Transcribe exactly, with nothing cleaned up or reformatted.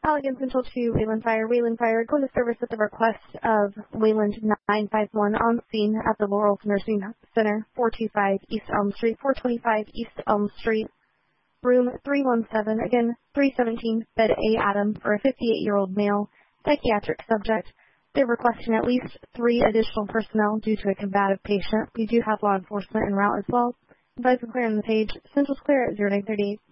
Allegan Central to Wayland Fire. Wayland Fire, go to service at the request of Wayland nine five one on scene at the Laurel Nursing Center, four two five East Elm Street, four twenty-five East Elm Street, room three one seven, again, three seventeen, bed A Adam, for a fifty-eight-year-old male, psychiatric subject. They're requesting at least three additional personnel due to a combative patient. We do have law enforcement en route as well. Advise on clearing the page. Central's clear at zero nine thirty-eight.